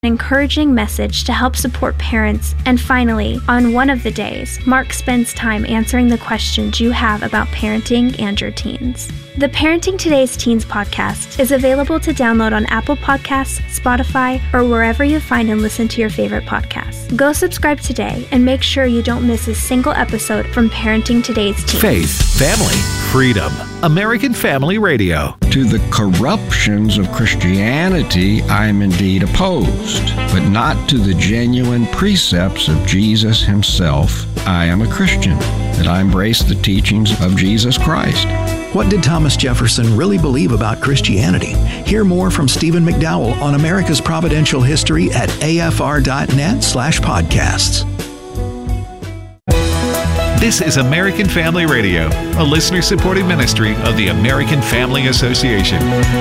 encouraging message to help support parents. And finally, on one of the days, Mark spends time answering the questions you have about parenting and your teens. The Parenting Today's Teens podcast is available to download on Apple Podcasts, Spotify, or wherever you find and listen to your favorite podcasts. Go subscribe today and make sure you don't miss a single episode from Parenting Today's Teens. Faith, family, freedom. American Family Radio. To the corruptions of Christianity, I am indeed opposed, but not to the genuine precepts of Jesus himself. I am a Christian, that I embrace the teachings of Jesus Christ. What did Thomas Jefferson really believe about Christianity? Hear more from Stephen McDowell on America's Providential History at afr.net/podcasts. This is American Family Radio, a listener-supported ministry of the American Family Association.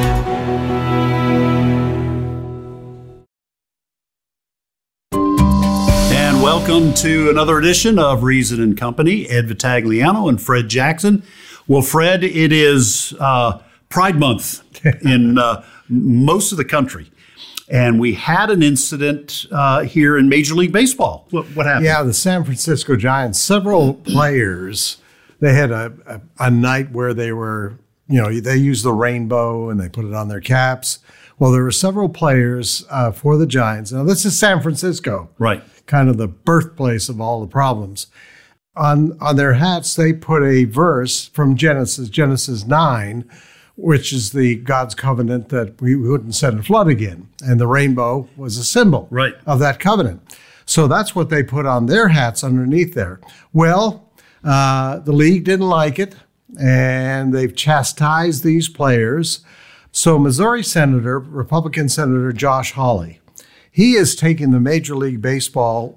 And welcome to another edition of Reason and Company. Ed Vitagliano and Fred Jackson. Well, Fred, it is Pride Month in most of the country. And we had an incident here in Major League Baseball. What happened? Yeah, the San Francisco Giants, several players, they had a night where they were, they used the rainbow and they put it on their caps. Well, there were several players for the Giants. Now, this is San Francisco. Right. Kind of the birthplace of all the problems. On their hats, they put a verse from Genesis 9, which is the God's covenant that we wouldn't send a flood again. And the rainbow was a symbol of that covenant. So that's what they put on their hats underneath there. Well, the league didn't like it, and they've chastised these players. So Missouri Republican Senator Josh Hawley, he is taking the Major League Baseball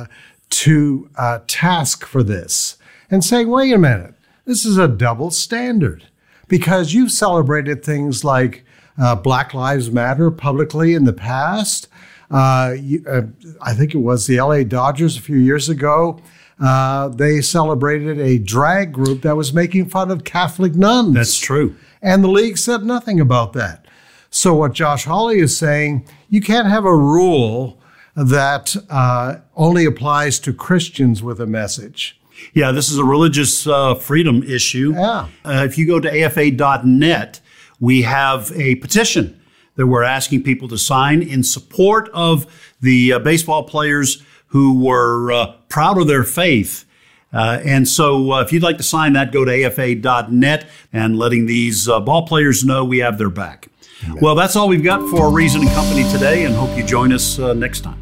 to task for this and saying, wait a minute, this is a double standard. Because you've celebrated things like Black Lives Matter publicly in the past. I think it was the LA Dodgers a few years ago. They celebrated a drag group that was making fun of Catholic nuns. That's true. And the league said nothing about that. So what Josh Hawley is saying, you can't have a rule that only applies to Christians with a message. Yeah, this is a religious freedom issue. Yeah. If you go to afa.net, we have a petition that we're asking people to sign in support of the baseball players who were proud of their faith. And so if you'd like to sign that, go to afa.net and letting these ball players know we have their back. Amen. Well, that's all we've got for Reason and Company today, and hope you join us next time.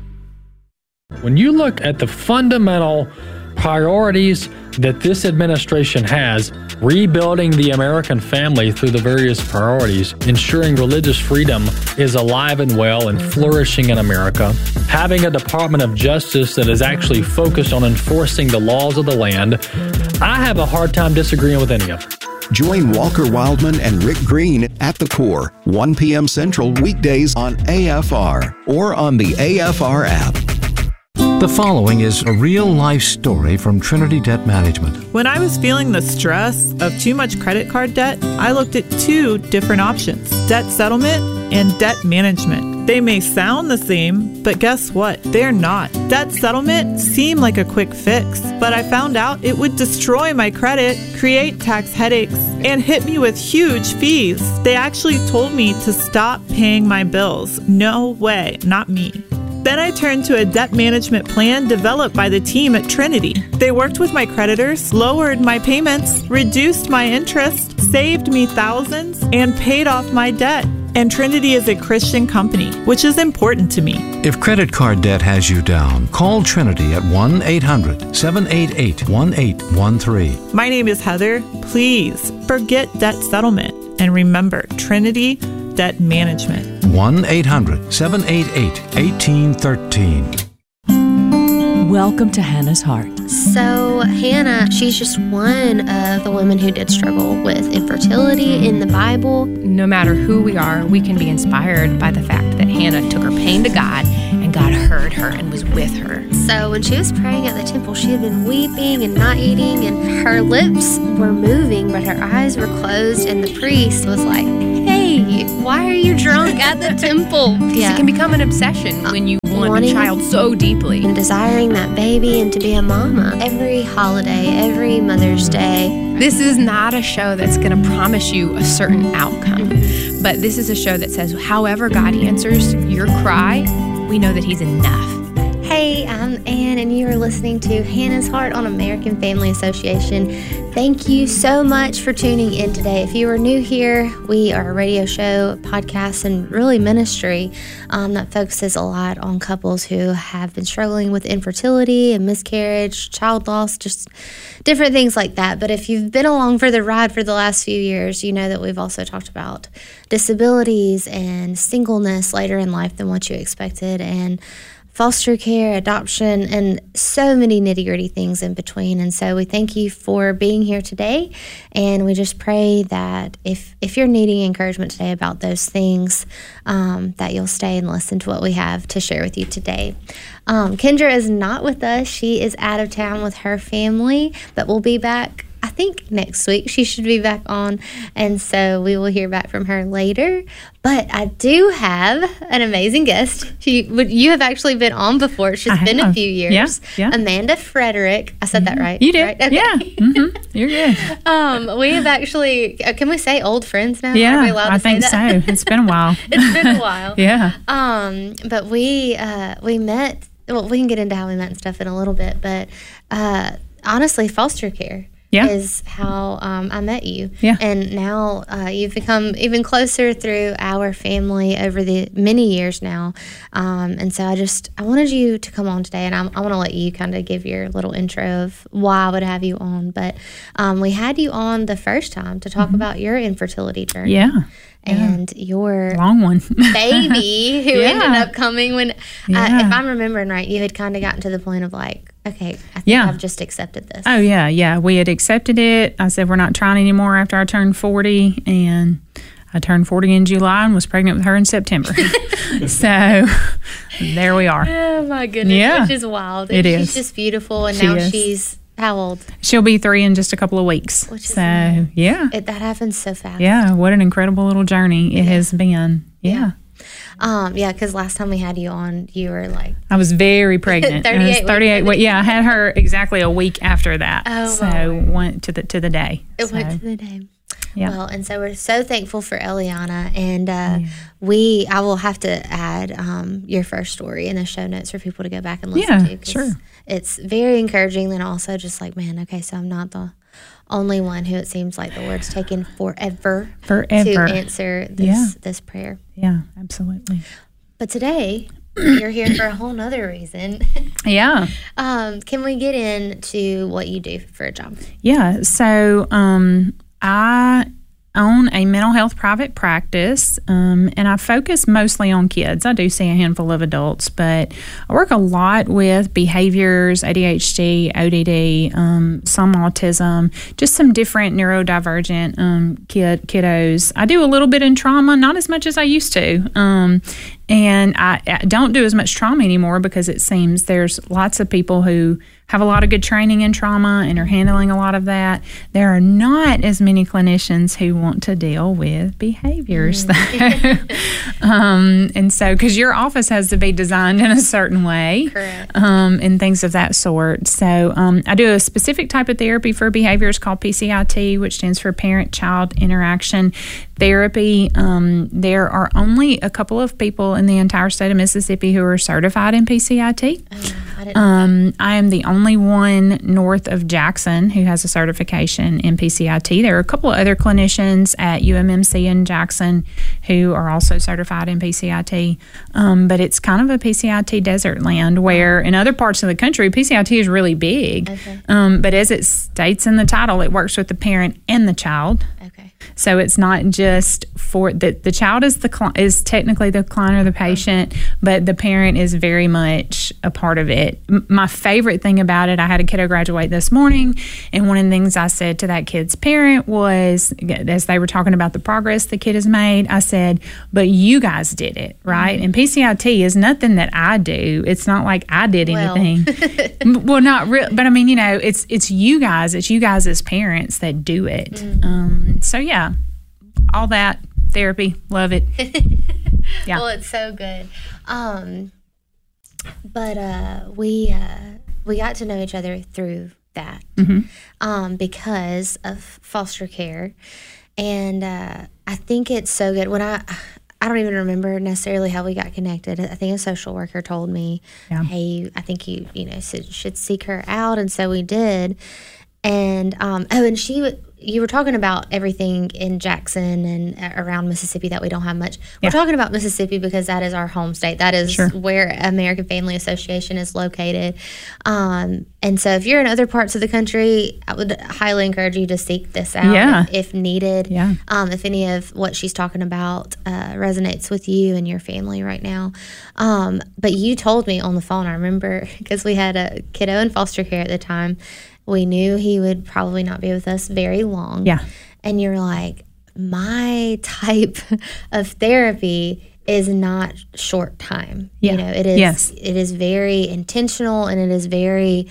When you look at the fundamental priorities that this administration has, rebuilding the American family through the various priorities, ensuring religious freedom is alive and well and flourishing in America, having a Department of Justice that is actually focused on enforcing the laws of the land, I have a hard time disagreeing with any of it. Join Walker Wildman and Rick Green at The Core, 1 p.m. Central, weekdays on AFR or on the AFR app. The following is a real-life story from Trinity Debt Management. When I was feeling the stress of too much credit card debt, I looked at two different options: debt settlement and debt management. They may sound the same, but guess what? They're not. Debt settlement seemed like a quick fix, but I found out it would destroy my credit, create tax headaches, and hit me with huge fees. They actually told me to stop paying my bills. No way, not me. Then I turned to a debt management plan developed by the team at Trinity. They worked with my creditors, lowered my payments, reduced my interest, saved me thousands, and paid off my debt. And Trinity is a Christian company, which is important to me. If credit card debt has you down, call Trinity at 1-800-788-1813. My name is Heather. Please forget debt settlement and remember Trinity Debt Management. 1-800-788-1813. Welcome to Hannah's Heart. So Hannah, she's just one of the women who did struggle with infertility in the Bible. No matter who we are, we can be inspired by the fact that Hannah took her pain to God, and God heard her and was with her. So when she was praying at the temple, she had been weeping and not eating, and her lips were moving, but her eyes were closed, and the priest was like, "Hey, you? Why are you drunk at the temple? It can become an obsession when you want a child so deeply. And desiring that baby and to be a mama. Every holiday, every Mother's Day. This is not a show that's going to promise you a certain outcome. But this is a show that says, however God answers your cry, we know that He's enough. Hey, I'm Ann, and you are listening to Hannah's Heart on American Family Association. Thank you so much for tuning in today. If you are new here, we are a radio show, podcast, and really ministry that focuses a lot on couples who have been struggling with infertility and miscarriage, child loss, just different things like that. But if you've been along for the ride for the last few years, you know that we've also talked about disabilities and singleness later in life than what you expected, and foster care, adoption, and so many nitty-gritty things in between. And so we thank you for being here today, and we just pray that if you're needing encouragement today about those things, that you'll stay and listen to what we have to share with you today. Kendra is not with us. She is out of town with her family, but we'll be back, I think, next week. She should be back on, and so we will hear back from her later. But I do have an amazing guest. You have actually been on before. It's just been a few years. Yeah. Amanda Frederick. I said that right? You did. Right? Okay. Yeah. Mm-hmm. You're good. We have actually, can we say old friends now? Yeah, Are we allowed to I say think that? so. It's been a while. It's been a while. Yeah. But we met, well, we can get into how we met and stuff in a little bit, but honestly, foster care. Is how I met you. Yeah. And now you've become even closer through our family over the many years now. And so I wanted you to come on today, and I want to let you kind of give your little intro of why I would have you on. But we had you on the first time to talk about your infertility journey. Yeah. And your long one baby who ended up coming when, if I'm remembering right, you had kind of gotten to the point of like, okay, I think I've just accepted this. Oh, yeah. We had accepted it. I said, we're not trying anymore after I turned 40. And I turned 40 in July and was pregnant with her in September. So there we are. Oh, my goodness. Yeah. Which is wild. It is. She's just beautiful. And now she's how old? She'll be 3 in just a couple of weeks. Which is amazing. That happens so fast. Yeah. What an incredible little journey it has been. Yeah. Because last time we had you on, you were like... I was very pregnant. 38 weeks. Yeah, I had her exactly a week after that. Oh, so went to the day. It went to the day. Yeah. Well, and so we're so thankful for Eliana, and I will have to add your first story in the show notes for people to go back and listen to. Sure. It's very encouraging, and also just like, man, okay, so I'm not the only one who it seems like the Lord's taken forever to answer this prayer. Yeah, absolutely. But today, you're here for a whole nother reason. Yeah. Can we get into what you do for a job? Yeah. So I own a mental health private practice, and I focus mostly on kids. I do see a handful of adults, but I work a lot with behaviors, ADHD, ODD, some autism, just some different neurodivergent kiddos. I do a little bit in trauma, not as much as I used to. And I don't do as much trauma anymore because it seems there's lots of people who have a lot of good training in trauma and are handling a lot of that. There are not as many clinicians who want to deal with behaviors, though. And so, because your office has to be designed in a certain way. Correct. And things of that sort. So I do a specific type of therapy for behaviors called PCIT, which stands for Parent-Child Interaction Therapy. There are only a couple of people in the entire state of Mississippi who are certified in PCIT. I am the only one north of Jackson who has a certification in PCIT. There are a couple of other clinicians at UMMC in Jackson who are also certified in PCIT, but it's kind of a PCIT desert land where in other parts of the country, PCIT is really big. Okay. But as it states in the title, it works with the parent and the child. Okay. So it's not just for the child is technically the client or the patient, but the parent is very much a part of it. My favorite thing about it, I had a kiddo graduate this morning, and one of the things I said to that kid's parent was, as they were talking about the progress the kid has made, I said, but you guys did it, right? And PCIT is nothing that I do. It's not like I did anything. Well, not real, but I mean, it's you guys. It's you guys as parents that do it. So yeah, all that therapy. Love it. Yeah. Well, it's so good. But we got to know each other through that because of foster care. And I think it's so good. When I don't even remember necessarily how we got connected. I think a social worker told me, hey, I think you should seek her out. And so we did. And and you were talking about everything in Jackson and around Mississippi that we don't have much. We're talking about Mississippi because that is our home state. That is where American Family Association is located. And so if you're in other parts of the country, I would highly encourage you to seek this out if needed. Yeah. If any of what she's talking about resonates with you and your family right now. But you told me on the phone, I remember, because we had a kiddo in foster care at the time. We knew he would probably not be with us very long. Yeah. And you're like, my type of therapy is not short time. Yeah. You know, it is it is very intentional, and it is very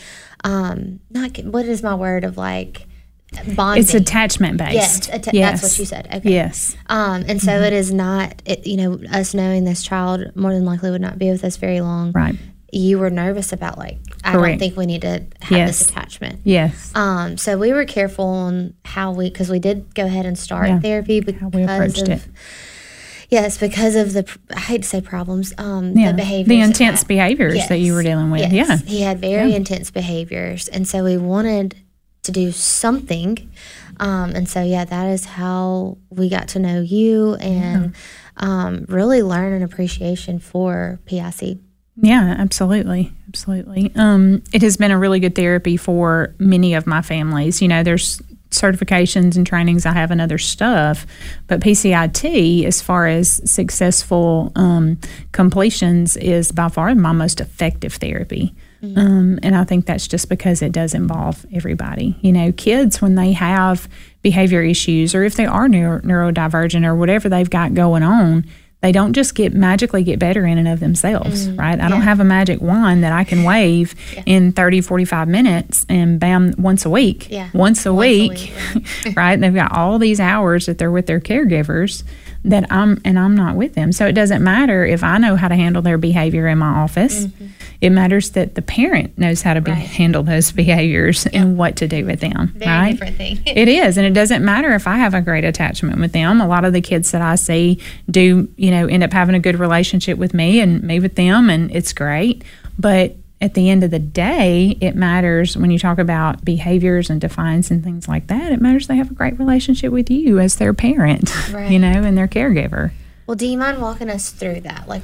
what is my word of like bonding. It's attachment based. That's what you said. Okay. Yes. And so it is not us knowing this child more than likely would not be with us very long. Right. You were nervous about I don't think we need to have this attachment. Yes. So we were careful on how because we did go ahead and start therapy because we approached it. Yes, because of I hate to say problems, the behaviors. The intense behaviors that you were dealing with. Yes. Yeah. He had very intense behaviors. And so we wanted to do something. And so, that is how we got to know you and really learn an appreciation for PIC. Yeah, absolutely. Absolutely. It has been a really good therapy for many of my families. You know, there's certifications and trainings I have and other stuff, but PCIT, as far as successful completions, is by far my most effective therapy. And I think that's just because it does involve everybody. You know, kids, when they have behavior issues, or if they are neurodivergent or whatever they've got going on, they don't just magically get better in and of themselves, right? I don't have a magic wand that I can wave in 30, 45 minutes and bam, once a week. Once a week, right? They've got all these hours that they're with their caregivers that I'm not with them. So it doesn't matter if I know how to handle their behavior in my office. It matters that the parent knows how to handle those behaviors and what to do with them. Very different thing. It is, and it doesn't matter if I have a great attachment with them. A lot of the kids that I see do, end up having a good relationship with me and me with them, and it's great. But at the end of the day, it matters when you talk about behaviors and defiance and things like that. It matters they have a great relationship with you as their parent, and their caregiver. Well, do you mind walking us through that? Like,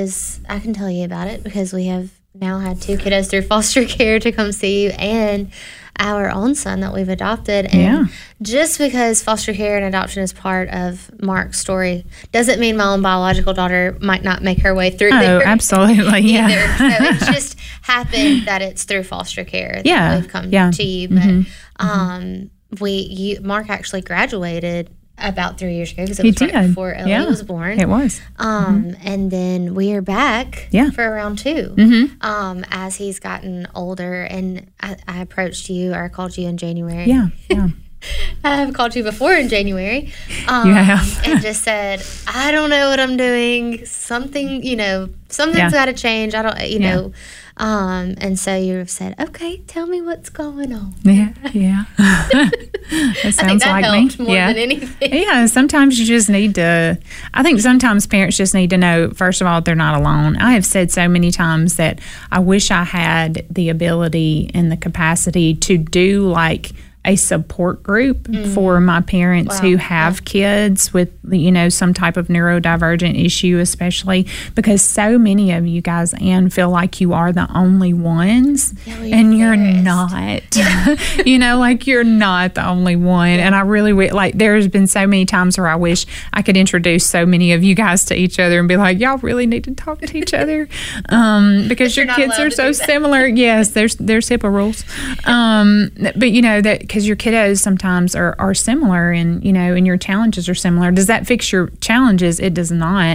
I can tell you about it because we have now had 2 kiddos through foster care to come see you, and our own son that we've adopted. And just because foster care and adoption is part of Mark's story doesn't mean my own biological daughter might not make her way through there. Oh, absolutely, yeah. So it just happened that it's through foster care that we've come to you. But Mark actually graduated about 3 years ago because it was right before Ellie was born. It was. And then we are back for around 2 as he's gotten older. And I approached you, or I called you in January. Yeah. I have called you before in January. You have. And just said, I don't know what I'm doing. Something's got to change. I don't, know. And so you have said, okay, tell me what's going on. Yeah. That sounds I think that helped me. More than anything. Yeah, sometimes you just need to, I think sometimes parents just need to know, first of all, they're not alone. I have said so many times that I wish I had the ability and the capacity to do like a support group for my parents who have kids with, some type of neurodivergent issue, especially because so many of you guys, Ann, feel like you are the only ones and you're not. Like you're not the only one. And I really there's been so many times where I wish I could introduce so many of you guys to each other and be like, y'all really need to talk to each other because your kids are so similar. Yes, there's HIPAA rules. But that because your kiddos sometimes are similar and and your challenges are similar. Does that fix your challenges? It does not.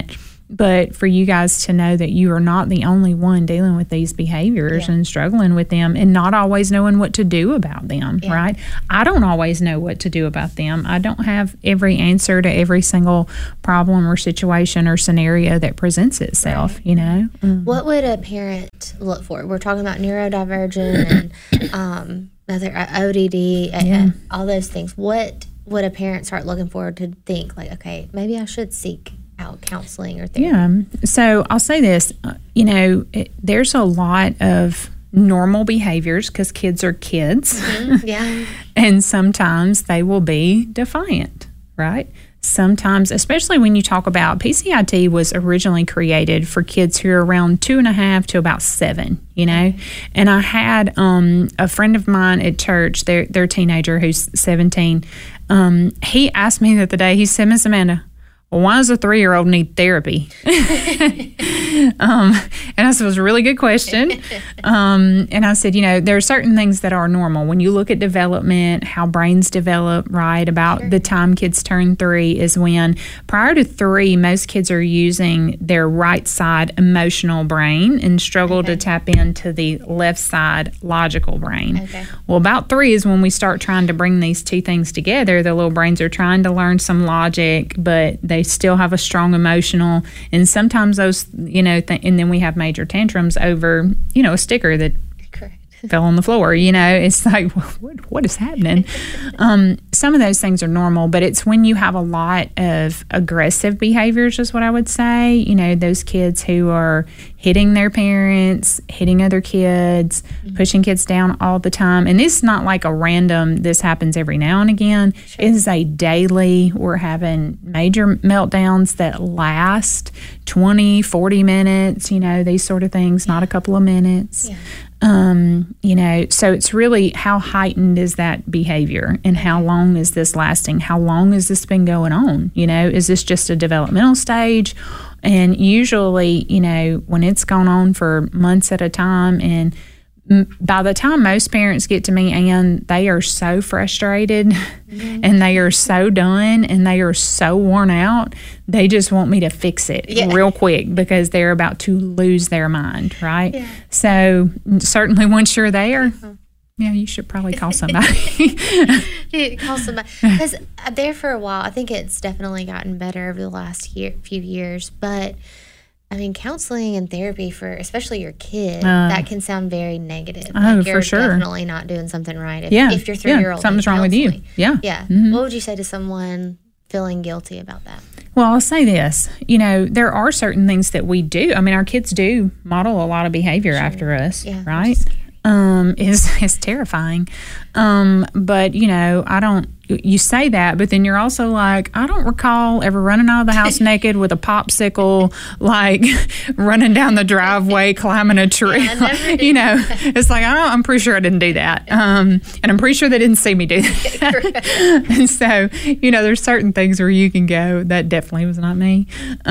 But for you guys to know that you are not the only one dealing with these behaviors and struggling with them and not always knowing what to do about them, right? I don't always know what to do about them. I don't have every answer to every single problem or situation or scenario that presents itself, you know? What would a parent look for? We're talking about neurodivergent and other ODD, all those things. What would a parent start looking for to think like, okay, maybe I should seek out counseling or therapy? Yeah. So I'll say this, you know, there's a lot of normal behaviors because kids are kids. Yeah. And sometimes they will be defiant, right? Sometimes, especially when you talk about PCIT was originally created for kids who are around 2.5 to about 7, you know. And I had a friend of mine at church, their teenager who's 17. He asked me the other day, he said, Miss Amanda, why does a 3-year-old need therapy? And I said, it was a really good question. And I said, you know, there are certain things that are normal. When you look at development, how brains develop, right, about the time kids turn 3 is when, prior to 3, most kids are using their right side emotional brain and struggle to tap into the left side logical brain. Well, about 3 is when we start trying to bring these two things together. The little brains are trying to learn some logic, but they still have a strong emotional, and sometimes those, you know, and then we have major tantrums over, you know, a sticker that fell on the floor. You know, it's like, what is happening? Some of those things are normal, but it's when you have a lot of aggressive behaviors is what I would say. You know, those kids who are hitting their parents, hitting other kids, pushing kids down all the time. And this is not like a random, this happens every now and again. It is a daily, we're having major meltdowns that last 20, 40 minutes, you know, these sort of things, not a couple of minutes. You know, so it's really how heightened is that behavior and how long is this lasting? How long has this been going on? You know, is this just a developmental stage? And usually, you know, when it's gone on for months at a time, and by the time most parents get to me, and they are so frustrated and they are so done and they are so worn out, they just want me to fix it real quick because they're about to lose their mind, right? So certainly once you're there, you should probably call somebody. Call somebody. Because there for a while, I think it's definitely gotten better over the last few years, but I mean, counseling and therapy for especially your kid, that can sound very negative. Like you're for sure. Definitely not doing something right if your 3-year-old something's wrong with you. What would you say to someone feeling guilty about that? Well, I'll say this. You know, there are certain things that we do. I mean, our kids do model a lot of behavior after us, right? Is terrifying. But, you know, you say that, but then you're also like, I don't recall ever running out of the house naked with a popsicle, like running down the driveway, climbing a tree. You know, it's like, I'm pretty sure I didn't do that. And I'm pretty sure they didn't see me do that. And so, you know, there's certain things where you can go, that definitely was not me.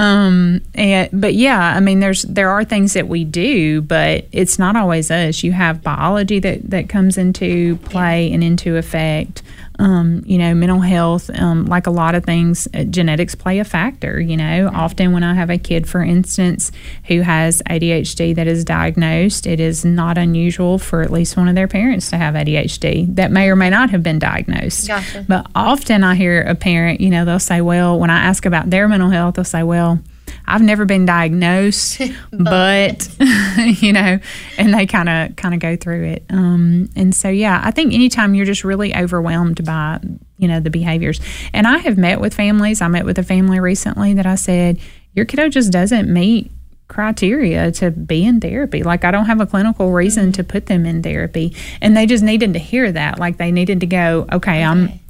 But yeah, I mean, there are things that we do, but it's not always us. You have biology that comes into play and into effect. You know, mental health, like a lot of things, genetics play a factor, you know. Often when I have a kid, for instance, who has ADHD that is diagnosed, it is not unusual for at least one of their parents to have ADHD that may or may not have been diagnosed. Gotcha. But often I hear a parent, you know, they'll say, well, when I ask about their mental health, they'll say, well, I've never been diagnosed, but you know, and they kind of go through it. And so, yeah, I think anytime you're just really overwhelmed by, you know, the behaviors. And I have met with families. I met with a family recently that I said, your kiddo just doesn't meet criteria to be in therapy. Like, I don't have a clinical reason to put them in therapy. And they just needed to hear that. Like, they needed to go, okay.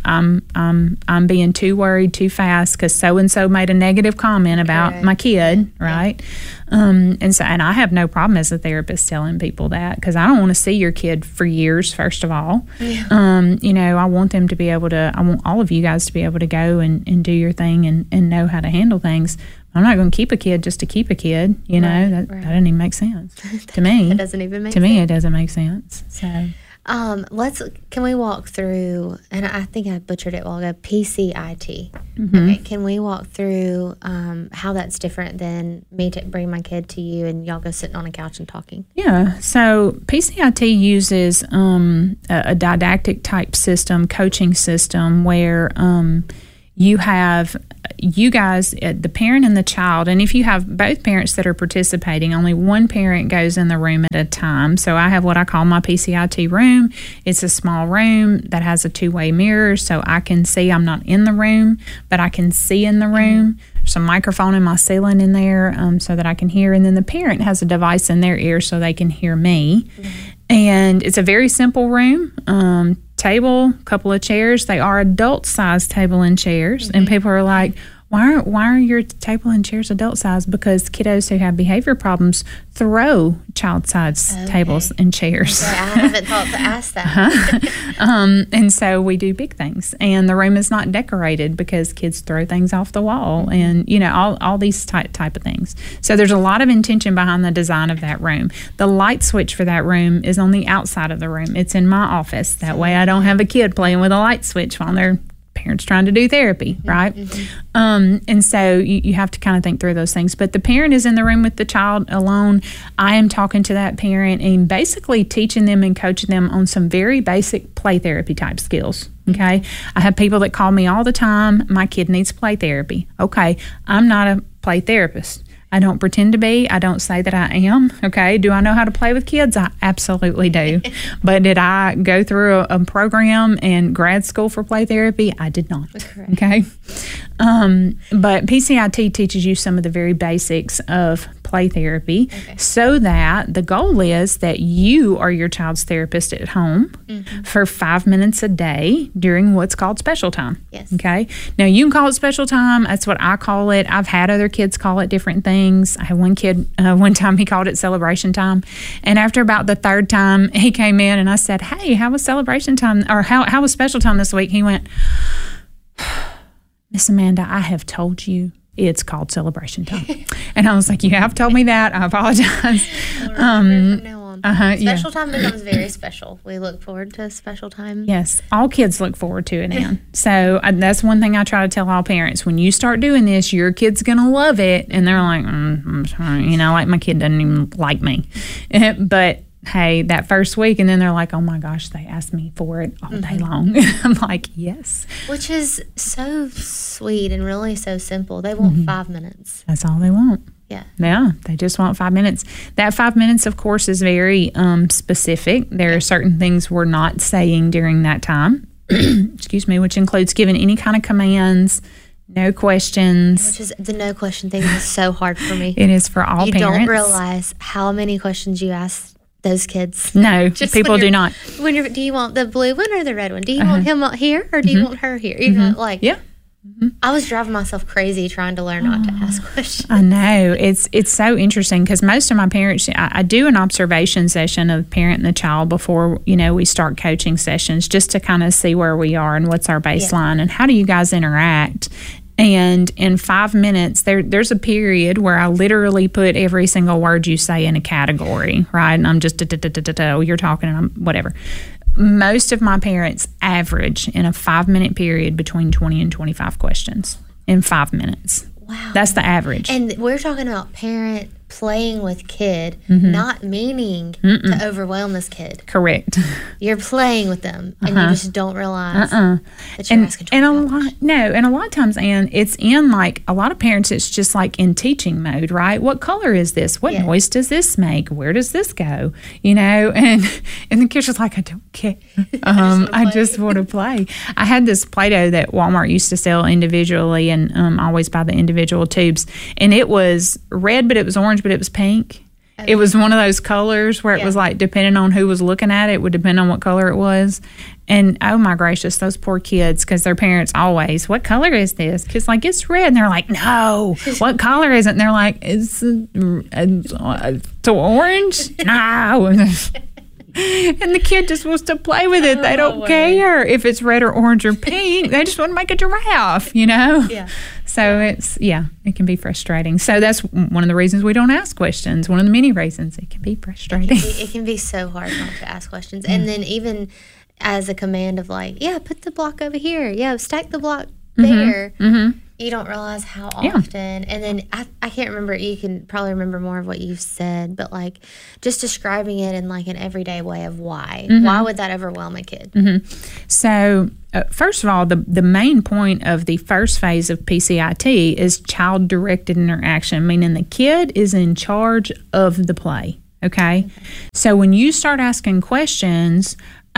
I'm being too worried too fast because so-and-so made a negative comment about my kid, right? And I have no problem as a therapist telling people that, because I don't want to see your kid for years, first of all. You know, I want them to be able to, I want all of you guys to be able to go and do your thing and know how to handle things. I'm not going to keep a kid just to keep a kid, you know. That doesn't even make sense to me. It doesn't even make sense. To me, it doesn't make sense. So Can we walk through, and I think I butchered it a while ago, PCIT. Mm-hmm. Okay, can we walk through how that's different than me bringing my kid to you and y'all go sitting on a couch and talking? Yeah, so PCIT uses a didactic type system, coaching system, where you have you guys, the parent and the child, and if you have both parents that are participating, only one parent goes in the room at a time. So I have what I call my PCIT room. It's a small room that has a two-way mirror, so I can see. I'm not in the room, but I can see in the room. There's a microphone in my ceiling in there so that I can hear, and then the parent has a device in their ear so they can hear me. And it's a very simple room. Table, couple of chairs. They are adult-sized table and chairs. And people are like, why are your table and chairs adult-sized? Because kiddos who have behavior problems throw child-sized tables and chairs. Okay, I haven't thought to ask that. And so we do big things. And the room is not decorated because kids throw things off the wall and, all these type of things. So there's a lot of intention behind the design of that room. The light switch for that room is on the outside of the room. It's in my office. That way I don't have a kid playing with a light switch while they're parents trying to do therapy, right? And so you have to kind of think through those things. But the parent is in the room with the child alone. I am talking to that parent and basically teaching them and coaching them on some very basic play therapy type skills. Okay. I have people that call me all the time. My kid needs play therapy. Okay. I'm not a play therapist. I don't pretend to be. I don't say that I am. Okay. Do I know how to play with kids? I absolutely do. But did I go through a program in grad school for play therapy? I did not. Correct. Okay. But PCIT teaches you some of the very basics of play therapy so that the goal is that you are your child's therapist at home for 5 minutes a day during what's called special time. Yes. Okay. Now you can call it special time. That's what I call it. I've had other kids call it different things. I had one kid, one time he called it celebration time. And after about the third time he came in and I said, hey, how was celebration time or how was special time this week? He went, Miss Amanda, I have told you it's called celebration time. And I was like, you have told me that. I apologize. From now on. Special time becomes very special. We look forward to special time. Yes. All kids look forward to it, Ann. So that's one thing I try to tell all parents. When you start doing this, your kid's going to love it. And they're like, I'm sorry. Like my kid doesn't even like me. But hey, that first week, and then they're like, oh my gosh, they asked me for it all day long. I'm like, yes. Which is so sweet and really so simple. They want 5 minutes. That's all they want. Yeah. Yeah, they just want 5 minutes. That 5 minutes, of course, is very specific. There are certain things we're not saying during that time, excuse me, which includes giving any kind of commands, no questions. Which is the no question thing is so hard for me. It is for all parents. You don't realize how many questions you ask those kids. No, people do not. Do you want the blue one or the red one? Do you want him here or do you want her here? You know, like, yeah. I was driving myself crazy trying to learn not to ask questions. I know. It's so interesting because most of my parents, I do an observation session of the parent and the child before, we start coaching sessions just to kind of see where we are and what's our baseline and how do you guys interact. And in 5 minutes, there's a period where I literally put every single word you say in a category, right? And I'm just, you're talking and I'm whatever. Most of my parents average in a 5 minute period between 20 and 25 questions in 5 minutes. Wow. That's the average. And we're talking about parent playing with kid, not meaning to overwhelm this kid. Correct. You're playing with them, and you just don't realize that you're asking. And a lot of times, Ann, it's in like a lot of parents. It's just like in teaching mode, right? What color is this? What noise does this make? Where does this go? And the kids are like, I don't care. I just want to play. I had this Play-Doh that Walmart used to sell individually, and always buy the individual tubes, and it was red, but it was orange, but it was pink. It was one of those colors where it was like, depending on who was looking at it, would depend on what color it was. And oh my gracious, those poor kids, because their parents always, what color is this? Because like, it's red. And they're like, no, what color is it? And they're like, it's orange? No. And the kid just wants to play with it. They don't care if it's red or orange or pink. They just want to make a giraffe, Yeah. So it can be frustrating. So that's one of the reasons we don't ask questions. One of the many reasons it can be frustrating. It can be so hard not to ask questions. And then even as a command of put the block over here. Stack the block there. Mm-hmm. You don't realize how often. And then I can't remember. You can probably remember more of what you've said, but just describing it in an everyday way of why. Mm-hmm. Why would that overwhelm a kid? Mm-hmm. So first of all, the main point of the first phase of PCIT is child-directed interaction, meaning the kid is in charge of the play. Okay? So when you start asking questions,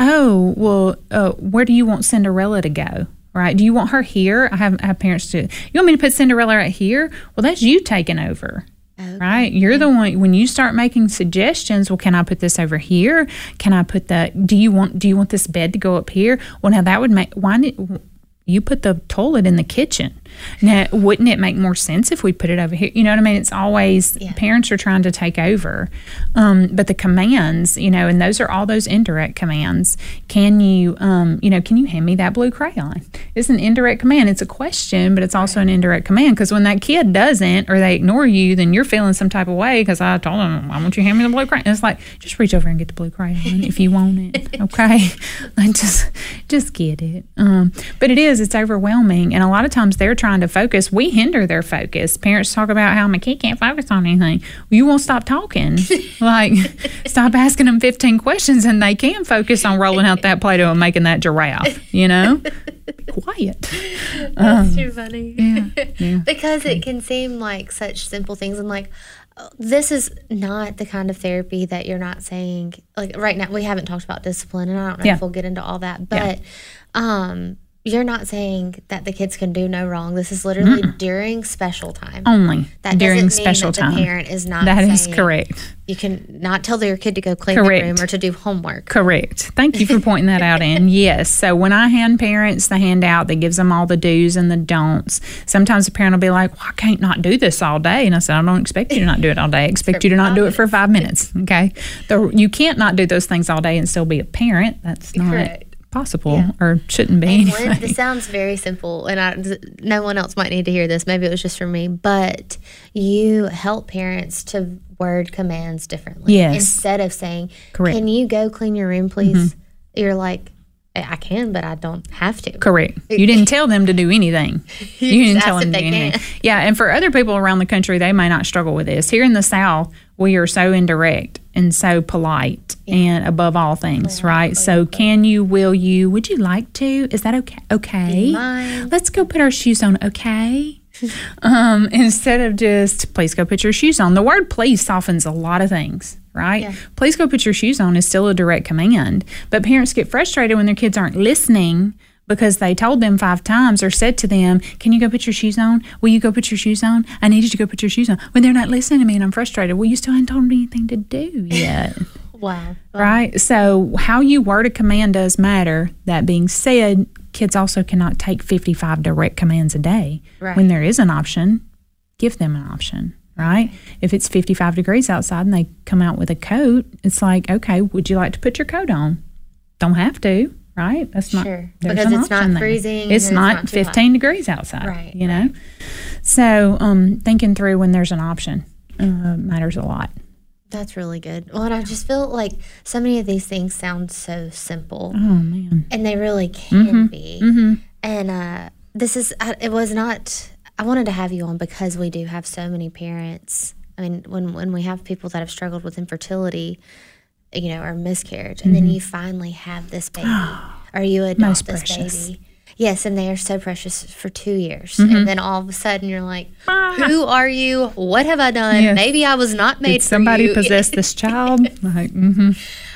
where do you want Cinderella to go? Right? Do you want her here? I have parents do. You want me to put Cinderella right here? Well, that's you taking over. Okay. Right? You're the one. When you start making suggestions, well, can I put this over here? Can I put do you want this bed to go up here? Well, now that would make you put the toilet in the kitchen. Now, wouldn't it make more sense if we put it over here? You know what I mean? It's always parents are trying to take over. But the commands, and those are all those indirect commands. Can you, can you hand me that blue crayon? It's an indirect command. It's a question, but it's also an indirect command, because when that kid doesn't or they ignore you, then you're feeling some type of way because I told them, why won't you hand me the blue crayon? And it's like, just reach over and get the blue crayon if you want it, okay? Just get it. But it's overwhelming, and a lot of times they're trying to focus. We hinder their focus. Parents talk about how my kid can't focus on anything. Well, you won't stop talking. Stop asking them 15 questions and they can focus on rolling out that Play-Doh and making that giraffe, Be quiet. That's too funny. Yeah. Because it can seem like such simple things, and this is not the kind of therapy that you're not saying, right now we haven't talked about discipline, and I don't know if we'll get into all that, but you're not saying that the kids can do no wrong. This is literally during special time. Only that during doesn't mean special that time. The parent is not That saying is correct. You can not tell your kid to go clean the room or to do homework. Correct. Thank you for pointing that out, Ann. Yes. So when I hand parents the handout that gives them all the do's and the don'ts, sometimes the parent will be like, well, I can't not do this all day. And I said, I don't expect you to not do it all day. I expect you to not do it for 5 minutes. Okay. You can't not do those things all day and still be a parent. That's not possible or shouldn't be. And this sounds very simple, and no one else might need to hear this. Maybe it was just for me, but you help parents to word commands differently. Yes. Instead of saying, correct, can you go clean your room, please? You're like, I can, but I don't have to. Correct. You didn't tell them to do anything. You didn't tell them to do anything. Yeah, and for other people around the country, they may not struggle with this. Here in the South, we are so indirect and so polite and above all things, right? So can you, will you, would you like to? Is that okay? Okay. Let's go put our shoes on, okay? Instead of just, please go put your shoes on. The word please softens a lot of things, right? Yeah. Please go put your shoes on is still a direct command. But parents get frustrated when their kids aren't listening because they told them 5 times or said to them, can you go put your shoes on? Will you go put your shoes on? I need you to go put your shoes on. When they're not listening to me and I'm frustrated, well, you still haven't told them anything to do yet. Wow. Right? So how you word a command does matter. That being said, kids also cannot take 55 direct commands a day. Right. When there is an option, give them an option. Right? If it's 55 degrees outside and they come out with a coat, it's like, okay, would you like to put your coat on? Don't have to. Right? That's not because it's not freezing. It's not 15 degrees outside. Right. You know? So thinking through when there's an option matters a lot. That's really good. Well, and I just feel like so many of these things sound so simple. Oh, man. And they really can be. Mm-hmm. And this is, it was not, I wanted to have you on because we do have so many parents. I mean, when we have people that have struggled with infertility, you know, or miscarriage, and then you finally have this baby, or you adopt this baby. Yes, and they are so precious for 2 years. And then all of a sudden you're like, who are you? What have I done? Yes. Maybe I was not made Did somebody for you. possess this child? Like, and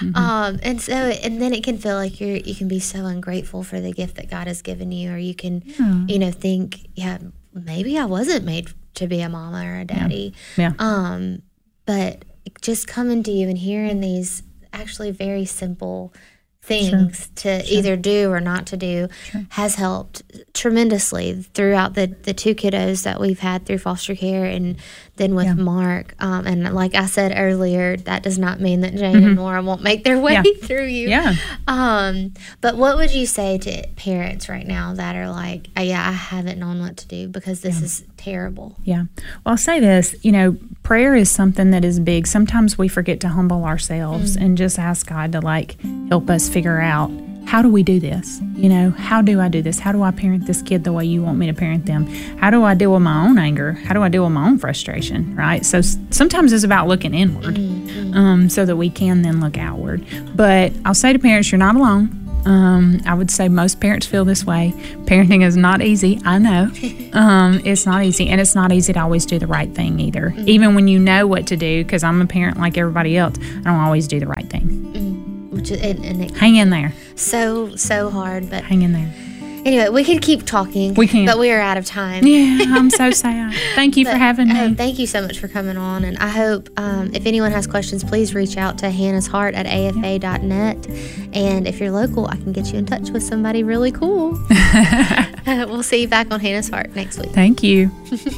then it can feel like you can be so ungrateful for the gift that God has given you, or you can, you know, think, maybe I wasn't made to be a mama or a daddy. Yeah. But just coming to you and hearing these actually very simple things to either do or not to do has helped tremendously throughout the 2 kiddos that we've had through foster care, and then with Mark. And like I said earlier, that does not mean that Jane and Nora won't make their way through you. But what would you say to parents right now that are like, I haven't known what to do because this is terrible? Well, I'll say this, prayer is something that is big. Sometimes we forget to humble ourselves and just ask God to help us figure out, how do we do this? How do I do this? How do I parent this kid the way you want me to parent them? How do I deal with my own anger? How do I deal with my own frustration, right? So sometimes it's about looking inward so that we can then look outward. But I'll say to parents, you're not alone. I would say most parents feel this way. Parenting is not easy. I know. It's not easy. And it's not easy to always do the right thing either. Even when you know what to do, because I'm a parent like everybody else, I don't always do the right thing. Hang in there. So hard, but hang in there. Anyway, we could keep talking. We can. But we are out of time. Yeah, I'm so sad. Thank you for having me. Thank you so much for coming on. And I hope if anyone has questions, please reach out to Hannah's Heart at afa.net. And if you're local, I can get you in touch with somebody really cool. We'll see you back on Hannah's Heart next week. Thank you.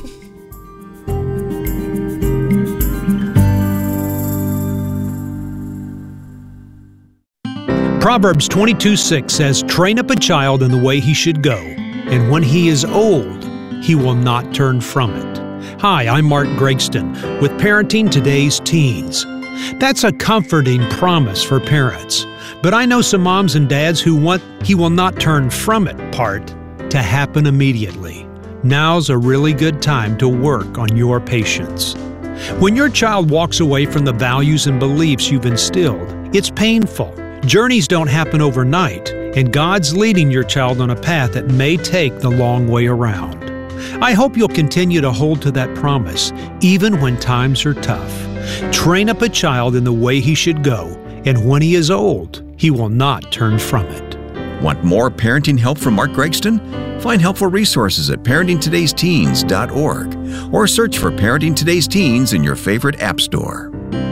Proverbs 22:6 says, "Train up a child in the way he should go, and when he is old, he will not turn from it." Hi, I'm Mark Gregston with Parenting Today's Teens. That's a comforting promise for parents. But I know some moms and dads who want "he will not turn from it" part to happen immediately. Now's a really good time to work on your patience. When your child walks away from the values and beliefs you've instilled, it's painful. Journeys don't happen overnight, and God's leading your child on a path that may take the long way around. I hope you'll continue to hold to that promise, even when times are tough. Train up a child in the way he should go, and when he is old, he will not turn from it. Want more parenting help from Mark Gregston? Find helpful resources at parentingtodaysteens.org or search for Parenting Today's Teens in your favorite app store.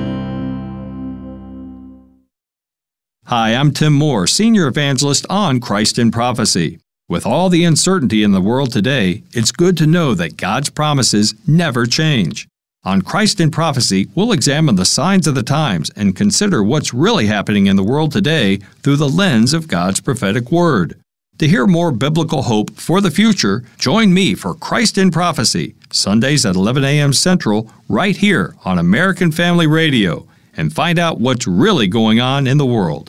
Hi, I'm Tim Moore, Senior Evangelist on Christ in Prophecy. With all the uncertainty in the world today, it's good to know that God's promises never change. On Christ in Prophecy, we'll examine the signs of the times and consider what's really happening in the world today through the lens of God's prophetic word. To hear more biblical hope for the future, join me for Christ in Prophecy, Sundays at 11 a.m. Central, right here on American Family Radio, and find out what's really going on in the world.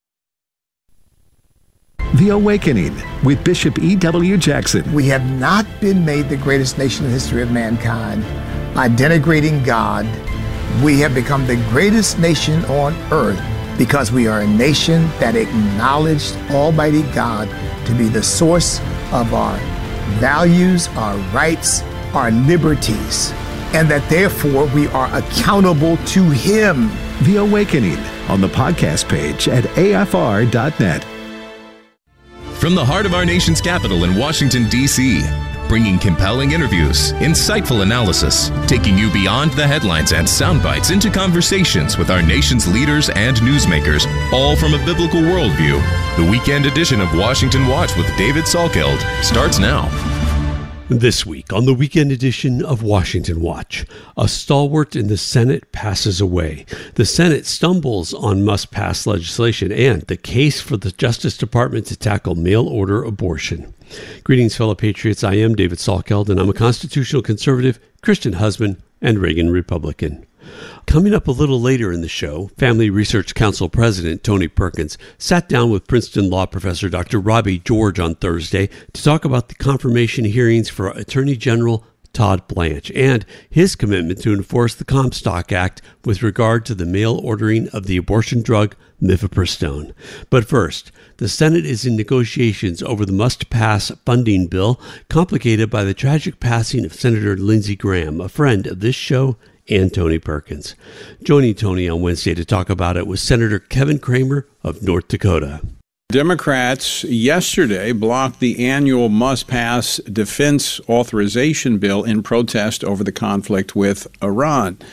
The Awakening with Bishop E.W. Jackson. We have not been made the greatest nation in the history of mankind by denigrating God. We have become the greatest nation on earth because we are a nation that acknowledged Almighty God to be the source of our values, our rights, our liberties, and that therefore we are accountable to Him. The Awakening on the podcast page at afr.net. From the heart of our nation's capital in Washington, D.C., bringing compelling interviews, insightful analysis, taking you beyond the headlines and sound bites into conversations with our nation's leaders and newsmakers, all from a biblical worldview. The weekend edition of Washington Watch with David Salkeld starts now. This week on the weekend edition of Washington Watch, a stalwart in the Senate passes away. The Senate stumbles on must-pass legislation and the case for the Justice Department to tackle mail-order abortion. Greetings, fellow patriots. I am David Salkeld, and I'm a constitutional conservative, Christian husband, and Reagan Republican. Coming up a little later in the show, Family Research Council President Tony Perkins sat down with Princeton law professor Dr. Robbie George on Thursday to talk about the confirmation hearings for Attorney General Todd Blanche and his commitment to enforce the Comstock Act with regard to the mail ordering of the abortion drug mifepristone. But first, the Senate is in negotiations over the must-pass funding bill, complicated by the tragic passing of Senator Lindsey Graham, a friend of this show and Tony Perkins. Joining Tony on Wednesday to talk about it was Senator Kevin Cramer of North Dakota. Democrats yesterday blocked the annual must-pass defense authorization bill in protest over the conflict with Iran.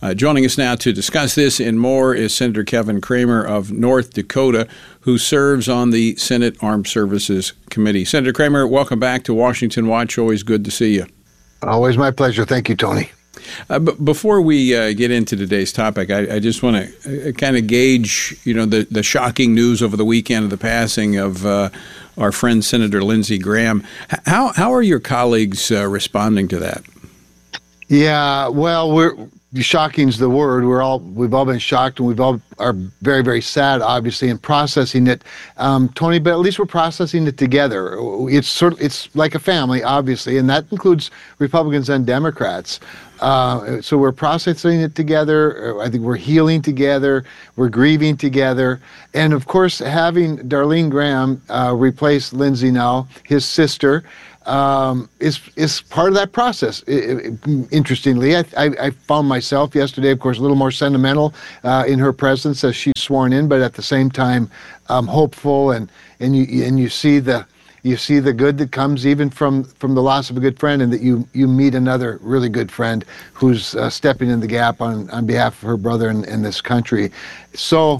Joining us now to discuss this and more is Senator Kevin Cramer of North Dakota, who serves on the Senate Armed Services Committee. Senator Cramer, welcome back to Washington Watch. Always good to see you. Always my pleasure. Thank you, Tony. But before we get into today's topic, I just want to kind of gauge, the shocking news over the weekend of the passing of our friend Senator Lindsey Graham. How are your colleagues responding to that? Yeah, well, shocking is the word. We've all been shocked, and we've all are very, very sad, obviously, in processing it, Tony. But at least we're processing it together. It's like a family, obviously, and that includes Republicans and Democrats. So we're processing it together. I think we're healing together. We're grieving together, and of course, having Darlene Graham replace Lindsey now, his sister. Is part of that process. Interestingly, I found myself yesterday, of course, a little more sentimental in her presence as she's sworn in, but at the same time, hopeful, and you see the good that comes even from the loss of a good friend, and that you meet another really good friend who's stepping in the gap on behalf of her brother and this country. So,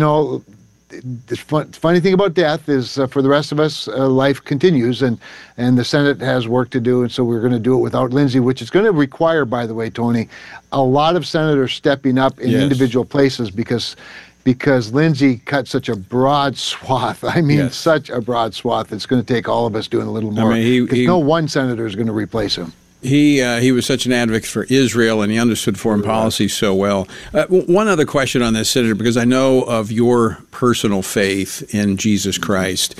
the funny thing about death is for the rest of us, life continues, and the Senate has work to do, and so we're going to do it without Lindsey, which is going to require, by the way, Tony, a lot of senators stepping up in individual places because Lindsey cut such a broad swath. I mean, such a broad swath. It's going to take all of us doing a little more. No one senator is going to replace him. He was such an advocate for Israel, and he understood foreign policy so well. One other question on this, Senator, because I know of your personal faith in Jesus Christ.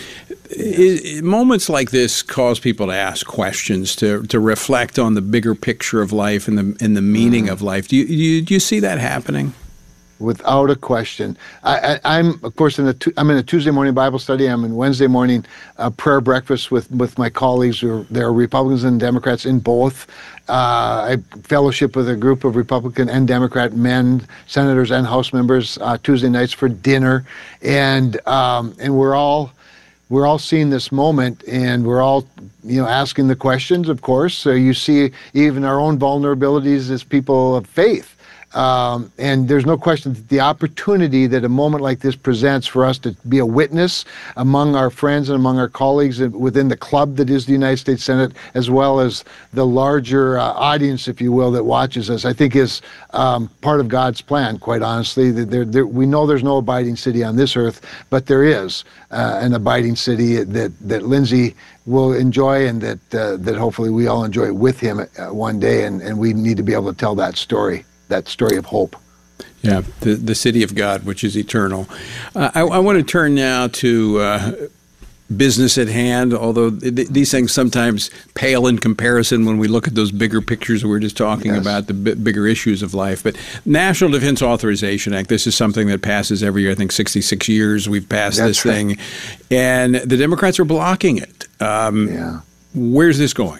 Moments like this cause people to ask questions, to reflect on the bigger picture of life and the meaning of life. Do you see that happening? Without a question. I'm, of course, I'm in a Tuesday morning Bible study. I'm in Wednesday morning prayer breakfast with my colleagues. There are Republicans and Democrats in both. I fellowship with a group of Republican and Democrat men, senators and House members Tuesday nights for dinner, and we're all seeing this moment, and we're all asking the questions. Of course, so you see even our own vulnerabilities as people of faith. And there's no question that the opportunity that a moment like this presents for us to be a witness among our friends and among our colleagues within the club that is the United States Senate, as well as the larger audience, if you will, that watches us, I think is part of God's plan, quite honestly. We know there's no abiding city on this earth, but there is an abiding city that Lindsey will enjoy, and that hopefully we all enjoy with him one day, and we need to be able to tell that story of hope. Yeah, the city of God, which is eternal. I want to turn now to business at hand, although these things sometimes pale in comparison when we look at those bigger pictures we were just talking about, the bigger issues of life. But National Defense Authorization Act, this is something that passes every year. I think 66 years we've passed this thing. And the Democrats are blocking it. Where's this going?